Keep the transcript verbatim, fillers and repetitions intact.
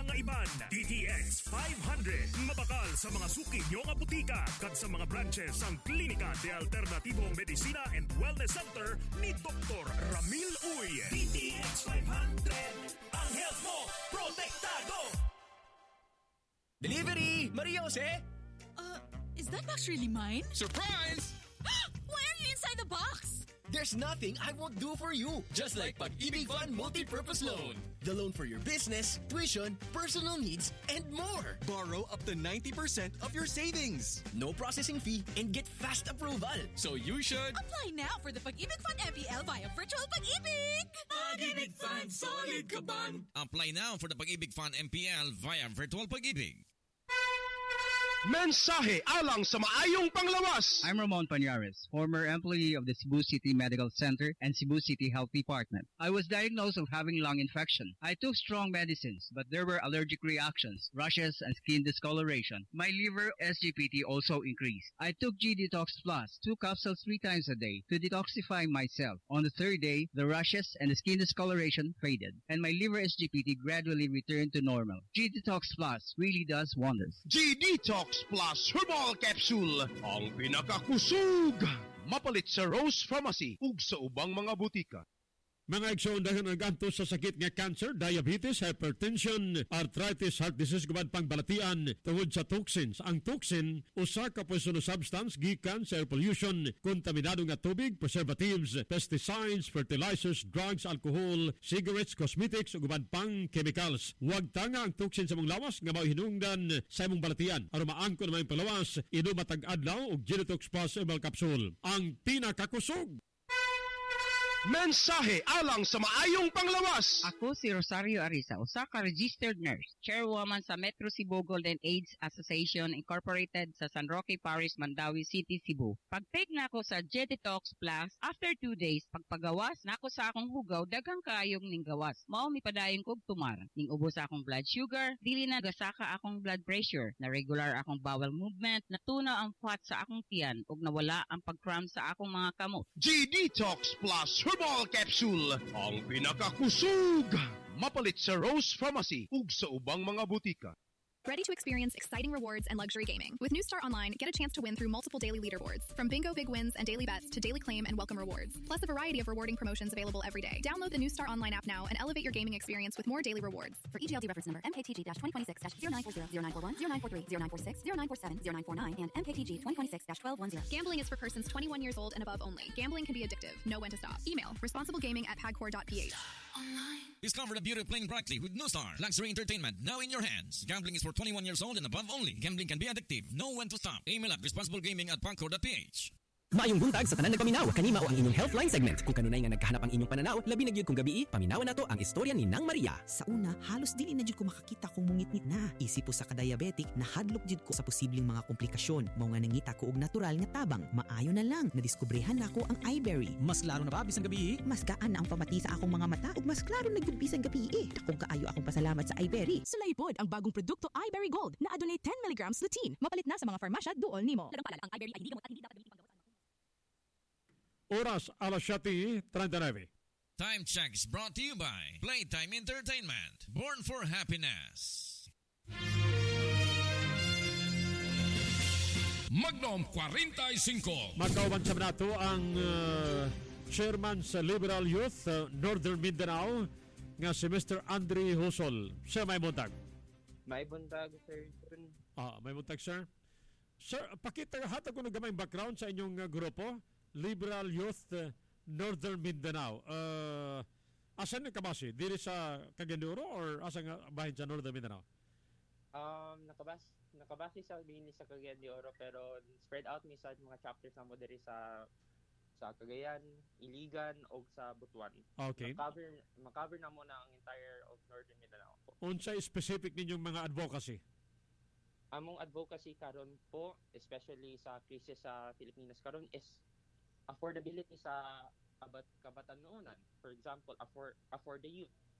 mga iban. D T X five hundred. Mabakal sa mga suki nyo nga butika kat sa mga branches ang Klinika de Alternativo Medicina and Wellness Center ni Doctor Ramil Uy. D T X five hundred. Ang health mo, protektado! Delivery! Maria Jose? Uh, is that box really mine? Surprise! Why are you inside the box? There's nothing I won't do for you. Just like Pag-ibig Fund Multi-Purpose Loan. The loan for your business, tuition, personal needs, and more. Borrow up to ninety percent of your savings. No processing fee and get fast approval. So you should... Apply now for the Pag-ibig Fund M P L via Virtual Pag-ibig. Pag-ibig Fund, solid ka ban? Apply now for the Pag-ibig Fund M P L via Virtual Pag-ibig. Mensahe alang sa maayong panglawas. I'm Ramon Pañares, former employee of the Cebu City Medical Center and Cebu City Health Department. I was diagnosed of having lung infection. I took strong medicines, but there were allergic reactions, rashes, and skin discoloration. My liver S G P T also increased. I took G-Detox Plus, two capsules three times a day to detoxify myself. On the third day, the rashes and the skin discoloration faded, and my liver S G P T gradually returned to normal. G-Detox Plus really does wonders. G-Detox Plus Herbal Capsule, ang pinakakusog. Mapalit sa Rose Pharmacy ug sa ubang mga butika. Mga igsoondahan ang ganto sa sakit nga cancer, diabetes, hypertension, arthritis, heart disease, gubad pangbalatian tungod sa toxins. Ang toxin, usa ka poisonous substance gikan sa air pollution, kontaminado nga tubig, preservatives, pesticides, fertilizers, drugs, alcohol, cigarettes, cosmetics, ug gubad pang chemicals. Huwag tanga ang toxin sa mong lawas nga mao hinungdan sa imong balatian. Aron maangkon na may palawas, inom matag adlaw og G-Detox Plus Herbal Capsule. Ang pinakakusog. Mensahe alang sa maayong panglawas. Ako si Rosario Arisa, usa ka registered nurse, chairwoman sa Metro Cebu Golden AIDS Association Incorporated sa San Roque Parish, Mandawi City, Cebu. Pag-take na ako sa G-Detox Plus, after two days, pagpagawas na ako sa akong hugaw, daghang kaayong ning gawas. Mao mi padayon kog tumar. Ning ubos sa akong blood sugar, dili na gasaka akong blood pressure, na regular akong bowel movement, natunaw ang fat sa akong tiyan, ug nawala ang pag-cramp sa akong mga kamot. G-Detox Plus Herbal Capsule, ang pinakakusog. Mapalit sa Rose Pharmacy ug sa ubang mga butika. Ready to experience exciting rewards and luxury gaming? With New Star Online, get a chance to win through multiple daily leaderboards. From bingo big wins and daily bets to daily claim and welcome rewards. Plus a variety of rewarding promotions available every day. Download the New Star Online app now and elevate your gaming experience with more daily rewards. For E G L D reference number M K T G twenty twenty-six zero nine four zero, zero nine four one, zero nine four three, zero nine four six, zero nine four seven, zero nine four nine, and M K T G twenty twenty-six twelve ten. Gambling is for persons twenty-one years old and above only. Gambling can be addictive. Know when to stop. Email responsiblegaming at pagcor dot p h. Discover the beauty of playing brightly with New Star. Luxury entertainment now in your hands. Gambling is for twenty-one years old and above only. Gambling can be addictive. Know when to stop. Email at responsiblegaming at pagcor dot p h. Maayong buntag sa tanan nagpaminaw. Kanima o ang inyong Healthline segment. Kung kanunay nga nagkahanap ang inyong pananaw, labi na gyud kung gabi, paminawan nato ang istorya ni Nang Maria. Sa una, halos dili na jud ko makakita kung mungit-ngit na. Isip po sa ka-diabetic, nahadlok jud ko sa posibleng mga komplikasyon. Mao nga nangita ko og natural nga tabang. Maayo na lang, nadiskubrehan na ko ang iBerry. Mas klaro na ba bisang gabi? Mas gaan na ang pamati sa akong mga mata ug mas klaro na gyud bisang gabi. Dakong kaayo akong pasalamat sa iBerry. Sulaipod ang bagong produkto iBerry Gold na adunay ten milligrams lutein. Mapalit na sa mga farmasya duol nimo. Dagang palala ang iBerry ay hindi gamot at hindi dapat gamitin panggamot. Oras alas siyete treinta y nueve. Time check is brought to you by Playtime Entertainment. Born for happiness. Magnum forty-five. Magkauban sa nato ang uh, chairman sa Liberal Youth uh, Northern Mindanao nga si Mister Andre Husol. Siya may buntag. May buntag, sir. Ah, may buntag, sir. Sir, pakita hatag ko ng gamayng background sa inyong uh, grupo. Liberal Youth uh, Northern Mindanao. Uh, asan ka base? Diri sa Cagayan or asan nga bahin sa Northern Mindanao? Um, nakabase, nakabase sa bini sa Cagayan de Oro pero spread out mi sa mga chapters na mo diri sa sa Cagayan, Iligan o sa Butuan. Okay. Makaver, makaver na mo na ang entire of Northern Mindanao. Unsay specific ninyong mga advocacy? Among advocacy karon po, especially sa krisis sa Pilipinas karon is affordability sa kabat kabatan-noonan. For example, afford afford the youth.